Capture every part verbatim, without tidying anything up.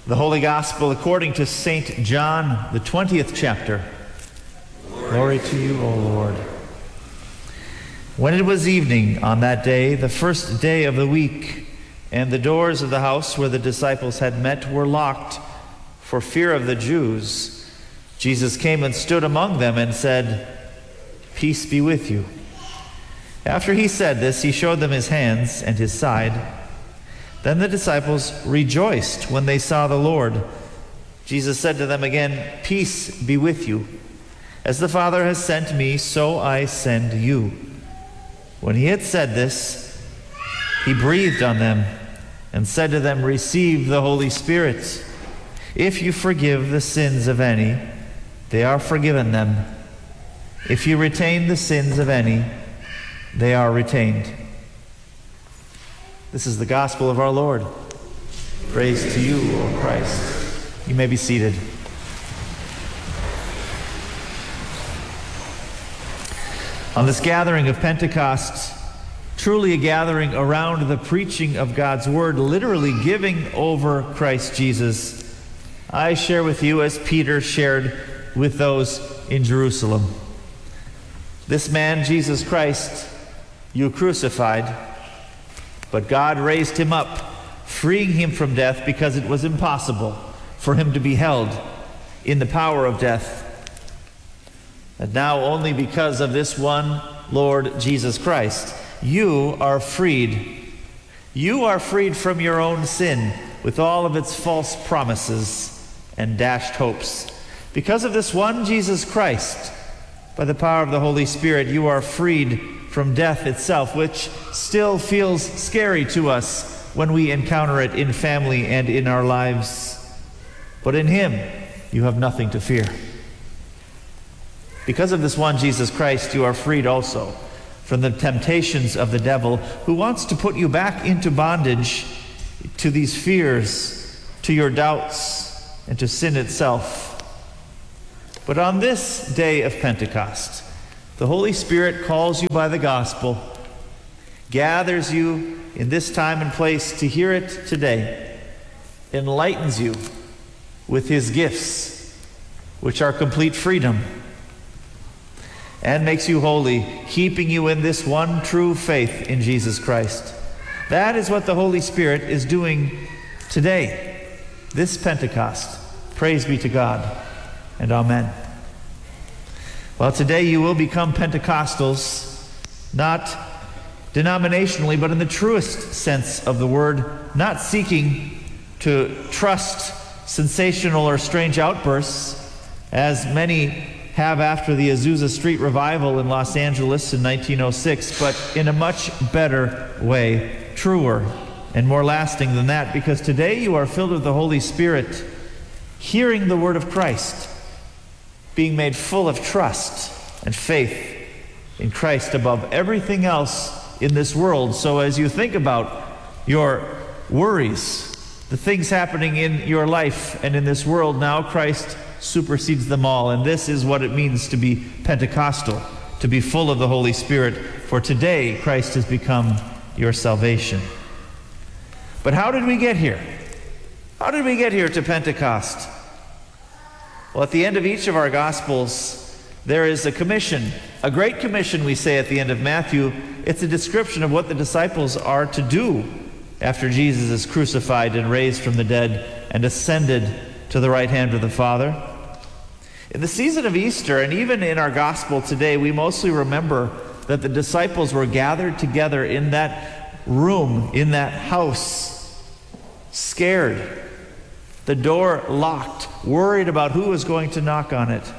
The Holy Gospel according to Saint John, the twentieth chapter. Glory, Glory to you, O Lord. When it was evening on that day, the first day of the week, and the doors of the house where the disciples had met were locked for fear of the Jews, Jesus came and stood among them and said, "Peace be with you." After he said this, he showed them his hands and his side. Then the disciples rejoiced when they saw the Lord. Jesus said to them again, "Peace be with you. As the Father has sent me, so I send you." When he had said this, he breathed on them and said to them, "Receive the Holy Spirit. If you forgive the sins of any, they are forgiven them. If you retain the sins of any, they are retained." This is the gospel of our Lord. Praise to you, O Christ. You may be seated. On this gathering of Pentecost, truly a gathering around the preaching of God's word, literally giving over Christ Jesus, I share with you as Peter shared with those in Jerusalem. This man, Jesus Christ, you crucified, but God raised him up, freeing him from death because it was impossible for him to be held in the power of death. And now only because of this one Lord Jesus Christ, you are freed. You are freed from your own sin with all of its false promises and dashed hopes. Because of this one Jesus Christ, by the power of the Holy Spirit, you are freed from death itself, which still feels scary to us when we encounter it in family and in our lives. But in him, you have nothing to fear. Because of this one Jesus Christ, you are freed also from the temptations of the devil, who wants to put you back into bondage to these fears, to your doubts, and to sin itself. But on this day of Pentecost, the Holy Spirit calls you by the gospel, gathers you in this time and place to hear it today, enlightens you with his gifts, which are complete freedom, and makes you holy, keeping you in this one true faith in Jesus Christ. That is what the Holy Spirit is doing today, this Pentecost. Praise be to God, and amen. Well, today you will become Pentecostals, not denominationally, but in the truest sense of the word, not seeking to trust sensational or strange outbursts, as many have after the Azusa Street revival in Los Angeles in nineteen oh six, but in a much better way, truer and more lasting than that, because today you are filled with the Holy Spirit, hearing the word of Christ, being made full of trust and faith in Christ above everything else in this world. So as you think about your worries, the things happening in your life and in this world, now Christ supersedes them all. And this is what it means to be Pentecostal, to be full of the Holy Spirit. For today, Christ has become your salvation. But how did we get here? How did we get here to Pentecost? Well, at the end of each of our Gospels, there is a commission, a great commission, we say at the end of Matthew. It's a description of what the disciples are to do after Jesus is crucified and raised from the dead and ascended to the right hand of the Father. In the season of Easter, and even in our Gospel today, we mostly remember that the disciples were gathered together in that room, in that house, scared, the door locked, worried about who was going to knock on it.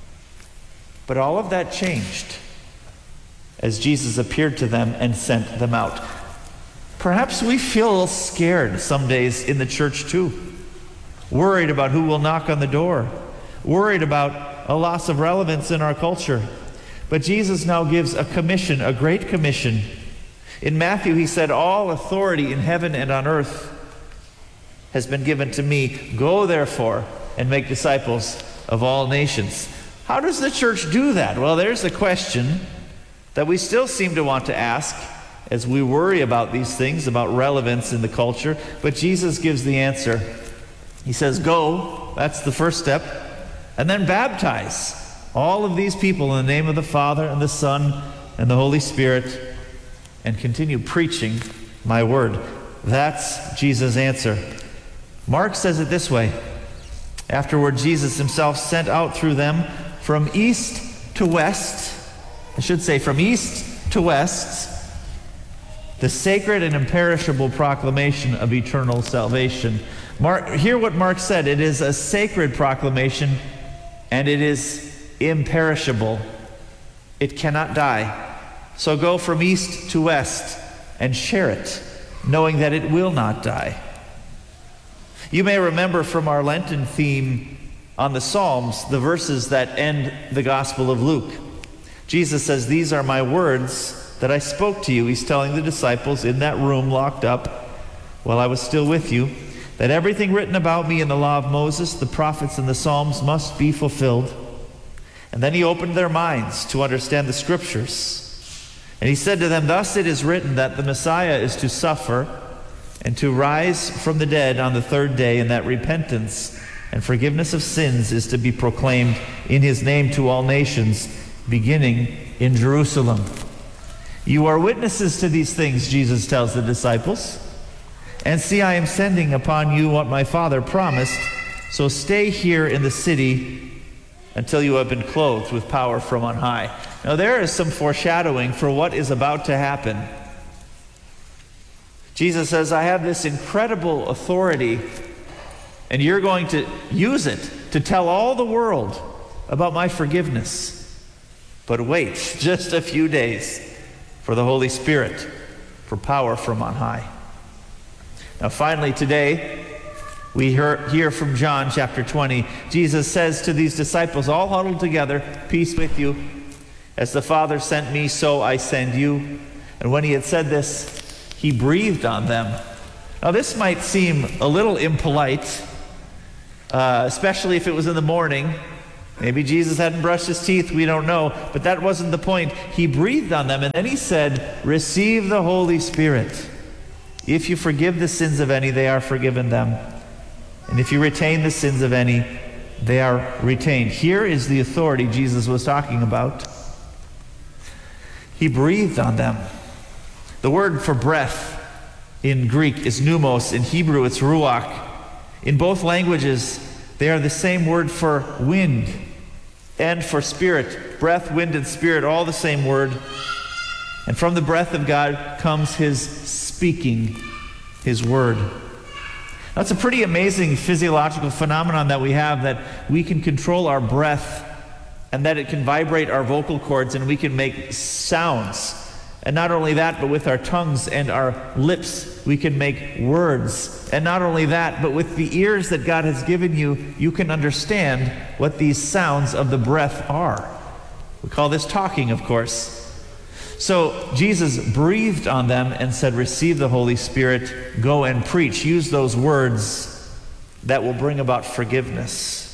But all of that changed as Jesus appeared to them and sent them out. Perhaps we feel a little scared some days in the church too, worried about who will knock on the door, worried about a loss of relevance in our culture. But Jesus now gives a commission, a great commission. In Matthew, he said, "All authority in heaven and on earth has been given to me. Go, therefore, and make disciples of all nations." How does the church do that? Well, there's a question that we still seem to want to ask as we worry about these things, about relevance in the culture. But Jesus gives the answer. He says, go, that's the first step, and then baptize all of these people in the name of the Father and the Son and the Holy Spirit, and continue preaching my word. That's Jesus' answer. Mark says it this way. Afterward, Jesus himself sent out through them from east to west, I should say from east to west, the sacred and imperishable proclamation of eternal salvation. Mark, hear what Mark said. It is a sacred proclamation, and it is imperishable. It cannot die. So go from east to west and share it, knowing that it will not die. You may remember from our Lenten theme on the Psalms, the verses that end the Gospel of Luke. Jesus says, these are my words that I spoke to you. He's telling the disciples in that room locked up while I was still with you, that everything written about me in the law of Moses, the prophets, and the Psalms must be fulfilled. And then he opened their minds to understand the Scriptures. And he said to them, thus it is written that the Messiah is to suffer and to rise from the dead on the third day, and that repentance and forgiveness of sins is to be proclaimed in his name to all nations, beginning in Jerusalem. You are witnesses to these things, Jesus tells the disciples. And see, I am sending upon you what my Father promised, so stay here in the city until you have been clothed with power from on high. Now there is some foreshadowing for what is about to happen. Jesus says, I have this incredible authority, and you're going to use it to tell all the world about my forgiveness. But wait just a few days for the Holy Spirit, for power from on high. Now finally today, we hear, hear from John chapter twenty. Jesus says to these disciples, all huddled together, peace with you. As the Father sent me, so I send you. And when he had said this, he breathed on them. Now this might seem a little impolite, uh, especially if it was in the morning. Maybe Jesus hadn't brushed his teeth, we don't know. But that wasn't the point. He breathed on them, and then he said, receive the Holy Spirit. If you forgive the sins of any, they are forgiven them. And if you retain the sins of any, they are retained. Here is the authority Jesus was talking about. He breathed on them. The word for breath in Greek is pneumos. In Hebrew, it's ruach. In both languages, they are the same word for wind and for spirit. Breath, wind, and spirit, all the same word. And from the breath of God comes his speaking, his word. That's a pretty amazing physiological phenomenon that we have, that we can control our breath and that it can vibrate our vocal cords and we can make sounds. And not only that, but with our tongues and our lips, we can make words. And not only that, but with the ears that God has given you, you can understand what these sounds of the breath are. We call this talking, of course. So Jesus breathed on them and said, receive the Holy Spirit, go and preach. Use those words that will bring about forgiveness.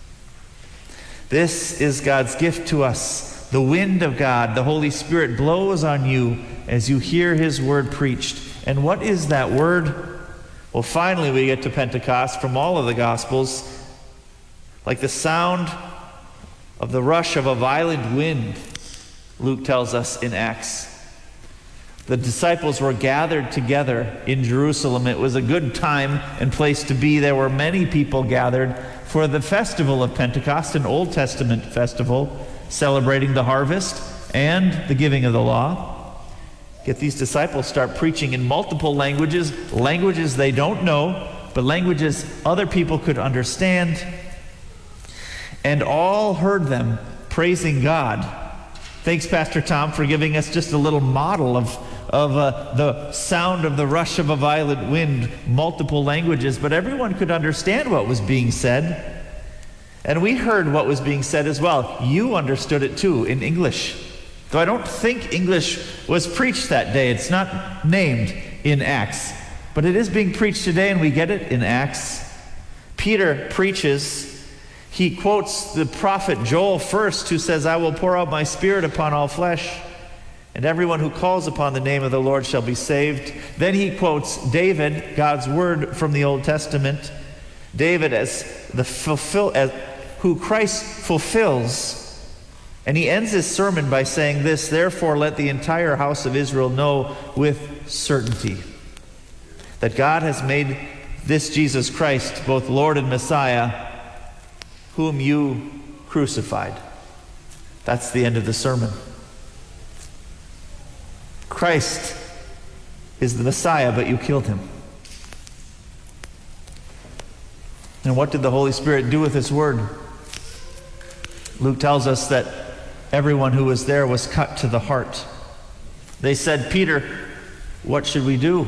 This is God's gift to us. The wind of God, the Holy Spirit, blows on you as you hear his word preached. And what is that word? Well, finally we get to Pentecost from all of the Gospels. Like the sound of the rush of a violent wind, Luke tells us in Acts. The disciples were gathered together in Jerusalem. It was a good time and place to be. There were many people gathered for the festival of Pentecost, an Old Testament festival, celebrating the harvest and the giving of the law. Yet these disciples start preaching in multiple languages, languages they don't know, but languages other people could understand. And all heard them praising God. Thanks, Pastor Tom, for giving us just a little model of, of uh, the sound of the rush of a violent wind, multiple languages, but everyone could understand what was being said. And we heard what was being said as well. You understood it too in English. Though I don't think English was preached that day. It's not named in Acts. But it is being preached today, and we get it in Acts. Peter preaches. He quotes the prophet Joel first, who says, I will pour out my spirit upon all flesh, and everyone who calls upon the name of the Lord shall be saved. Then he quotes David, God's word from the Old Testament. David as the fulfill, as who Christ fulfills. And he ends his sermon by saying this, "Therefore let the entire house of Israel know with certainty that God has made this Jesus Christ both Lord and Messiah, whom you crucified." That's the end of the sermon. Christ is the Messiah, but you killed him. And what did the Holy Spirit do with his word? Luke tells us that everyone who was there was cut to the heart. They said, "Peter, what should we do?"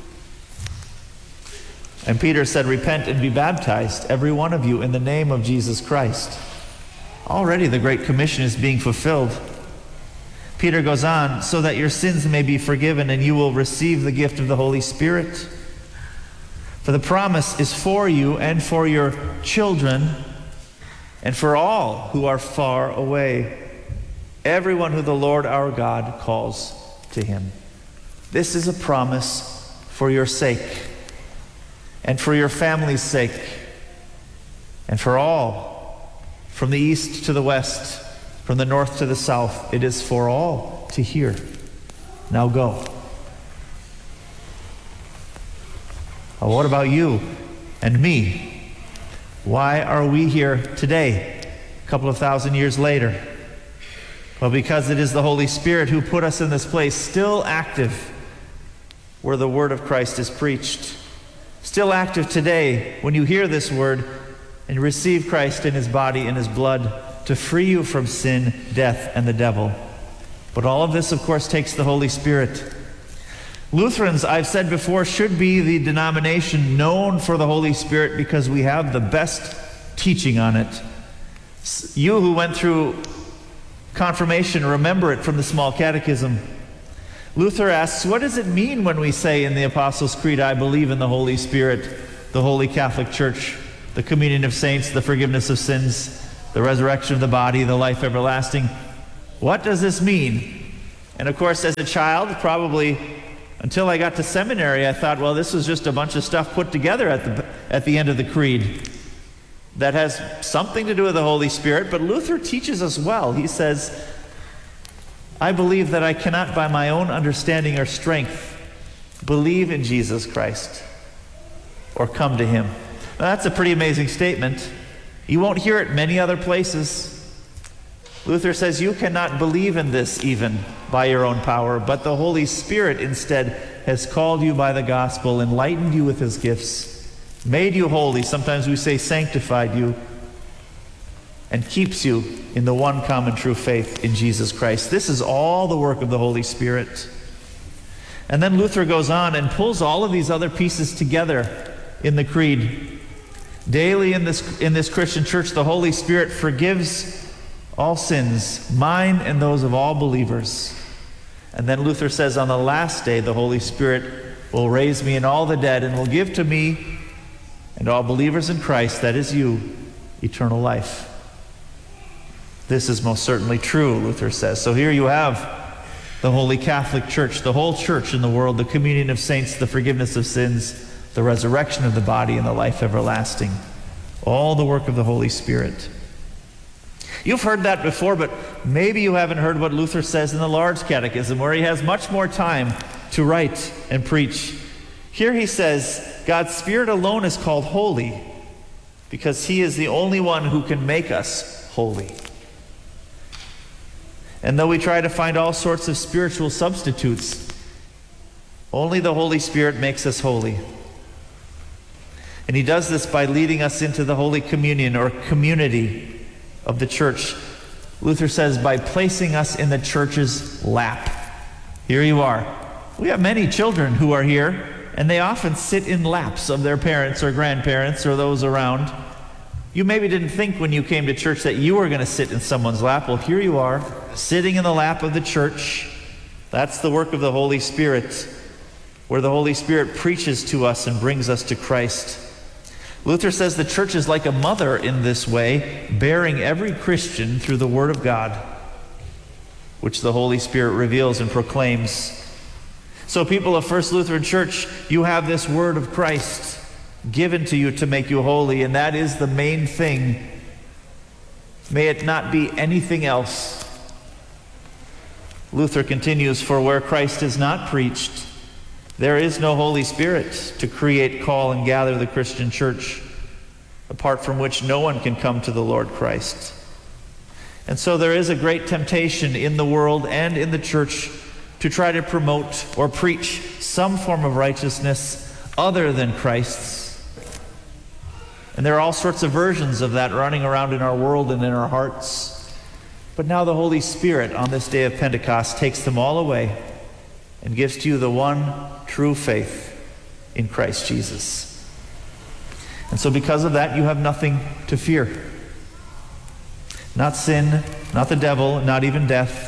And Peter said, "Repent and be baptized, every one of you, in the name of Jesus Christ." Already the Great Commission is being fulfilled. Peter goes on, "So that your sins may be forgiven and you will receive the gift of the Holy Spirit. For the promise is for you and for your children and for all who are far away, everyone who the Lord our God calls to him." This is a promise for your sake and for your family's sake and for all, from the east to the west, from the north to the south. It is for all to hear. Now go. Well, what about you and me? Why are we here today, a couple of thousand years later? Well, because it is the Holy Spirit who put us in this place, still active where the word of Christ is preached. Still active today when you hear this word and receive Christ in his body and his blood to free you from sin, death, and the devil. But all of this, of course, takes the Holy Spirit. Lutherans, I've said before, should be the denomination known for the Holy Spirit because we have the best teaching on it. You who went through confirmation remember it from the Small Catechism. Luther asks, what does it mean when we say in the Apostles' Creed, "I believe in the Holy Spirit, the Holy Catholic Church, the communion of saints, the forgiveness of sins, the resurrection of the body, the life everlasting"? What does this mean? And of course, as a child, probably until I got to seminary, I thought, well, this was just a bunch of stuff put together at the, at the end of the creed that has something to do with the Holy Spirit. But Luther teaches us well. He says, "I believe that I cannot by my own understanding or strength believe in Jesus Christ or come to him." Now, that's a pretty amazing statement. You won't hear it many other places. Luther says you cannot believe in this even by your own power, but the Holy Spirit instead has called you by the gospel, enlightened you with his gifts, made you holy, sometimes we say sanctified you, and keeps you in the one common true faith in Jesus Christ. This is all the work of the Holy Spirit. And then Luther goes on and pulls all of these other pieces together in the creed. Daily in this, in this Christian church, the Holy Spirit forgives all sins, mine and those of all believers. And then Luther says, on the last day, the Holy Spirit will raise me and all the dead and will give to me and all believers in Christ, that is you, eternal life. This is most certainly true, Luther says. So here you have the Holy Catholic Church, the whole church in the world, the communion of saints, the forgiveness of sins, the resurrection of the body, and the life everlasting. All the work of the Holy Spirit. You've heard that before, but maybe you haven't heard what Luther says in the Large Catechism, where he has much more time to write and preach. Here he says, God's Spirit alone is called holy because he is the only one who can make us holy. And though we try to find all sorts of spiritual substitutes, only the Holy Spirit makes us holy. And he does this by leading us into the Holy Communion or community of the church. Luther says by placing us in the church's lap. Here you are. We have many children who are here, and they often sit in laps of their parents or grandparents or those around. You maybe didn't think when you came to church that you were going to sit in someone's lap. Well, here you are, sitting in the lap of the church. That's the work of the Holy Spirit, where the Holy Spirit preaches to us and brings us to Christ. Luther says the church is like a mother in this way, bearing every Christian through the Word of God, which the Holy Spirit reveals and proclaims. So people of First Lutheran Church, you have this Word of Christ. given to you to make you holy, and that is the main thing. May it not be anything else. Luther continues, for where Christ is not preached, there is no Holy Spirit to create, call, and gather the Christian church, apart from which no one can come to the Lord Christ. And so there is a great temptation in the world and in the church to try to promote or preach some form of righteousness other than Christ's. And there are all sorts of versions of that running around in our world and in our hearts. But now the Holy Spirit on this day of Pentecost takes them all away and gives to you the one true faith in Christ Jesus. And so because of that, you have nothing to fear. Not sin, not the devil, not even death.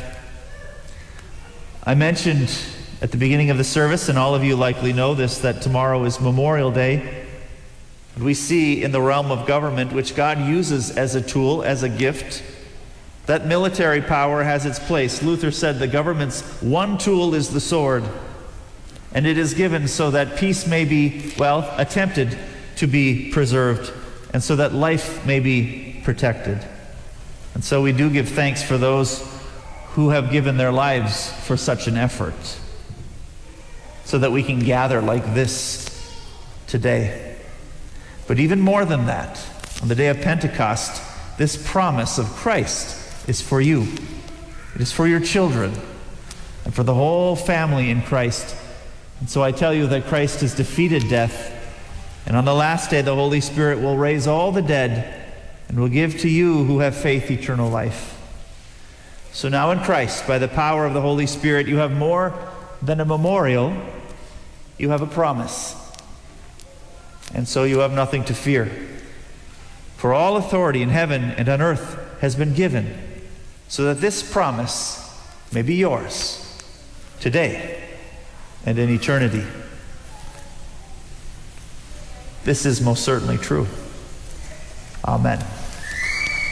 I mentioned at the beginning of the service, and all of you likely know this, that tomorrow is Memorial Day. And we see in the realm of government, which God uses as a tool, as a gift, that military power has its place. Luther said the government's one tool is the sword, and it is given so that peace may be, well, attempted to be preserved, and so that life may be protected. And so we do give thanks for those who have given their lives for such an effort, so that we can gather like this today. But even more than that, on the day of Pentecost, this promise of Christ is for you. It is for your children and for the whole family in Christ. And so I tell you that Christ has defeated death, and on the last day the Holy Spirit will raise all the dead and will give to you who have faith eternal life. So now in Christ, by the power of the Holy Spirit, you have more than a memorial, you have a promise. And so you have nothing to fear. For all authority in heaven and on earth has been given, so that this promise may be yours today and in eternity. This is most certainly true. Amen.